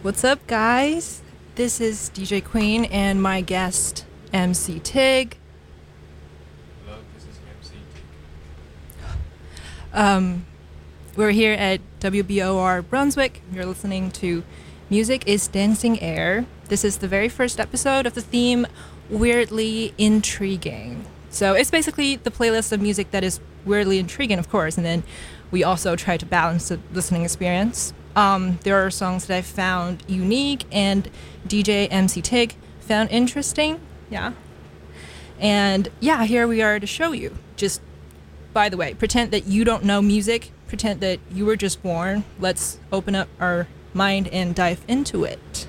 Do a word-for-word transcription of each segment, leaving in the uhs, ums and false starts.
What's up, guys? This is D J Queen and my guest, M C Tig. Hello, this is M C Tig. Um, we're here at W B O R Brunswick. You're listening to Music is Dancing Air. This is the very first episode of the theme, Weirdly Intriguing. So it's basically the playlist of music that is weirdly intriguing, of course, and then we also try to balance the listening experience. Um, there are songs that I found unique and D J M C Tig found interesting. Yeah. And yeah, here we are to show you. Just, by the way, pretend that you don't know music. Pretend that you were just born. Let's open up our mind and dive into it.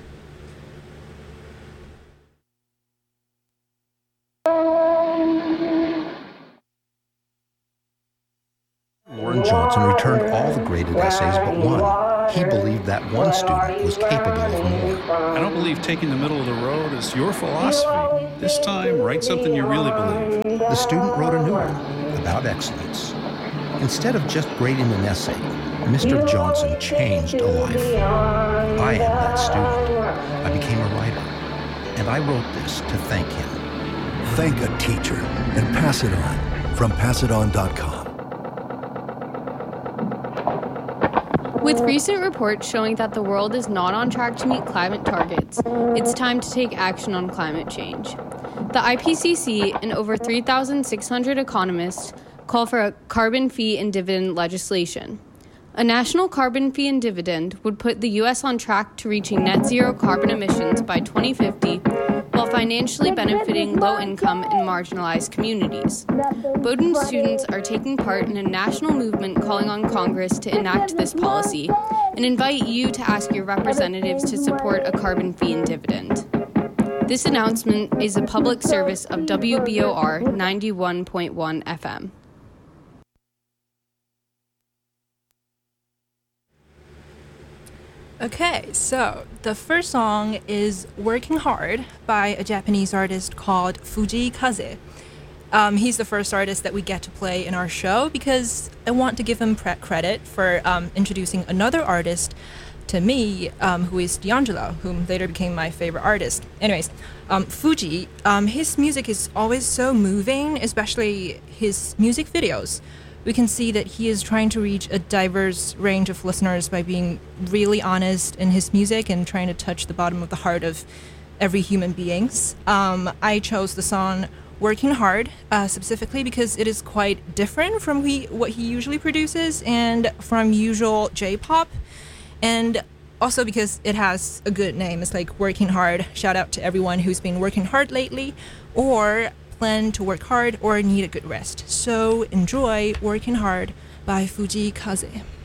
Warren Johnson returned all the graded essays but one. He believed that one student was capable of more. I don't believe taking the middle of the road is your philosophy. This time, write something you really believe. The student wrote a new one about excellence. Instead of just grading an essay, Mister Johnson changed a life. I am that student. I became a writer, and I wrote this to thank him. Thank a teacher and pass it on from pass it on dot com. With recent reports showing that the world is not on track to meet climate targets, it's time to take action on climate change. The I P C C and over three thousand six hundred economists call for a carbon fee and dividend legislation. A national carbon fee and dividend would put the U S on track to reaching net zero carbon emissions by twenty fifty, while financially benefiting low-income and marginalized communities. Bowdoin students are taking part in a national movement calling on Congress to enact this policy and invite you to ask your representatives to support a carbon fee and dividend. This announcement is a public service of W B O R ninety-one point one F M. Okay, so the first song is Working Hard by a Japanese artist called Fujii Kaze. Um, he's the first artist that we get to play in our show because I want to give him pre- credit for um, introducing another artist to me, um, who is D'Angelo, whom later became my favorite artist. Anyways, um, Fuji, um, his music is always so moving, especially his music videos. We can see that he is trying to reach a diverse range of listeners by being really honest in his music and trying to touch the bottom of the heart of every human beings. Um, I chose the song Working Hard uh, specifically because it is quite different from he, what he usually produces and from usual J-pop. And also because it has a good name. It's like Working Hard. Shout out to everyone who's been working hard lately or plan to work hard or need a good rest. So enjoy Working Hard by Fujii Kaze.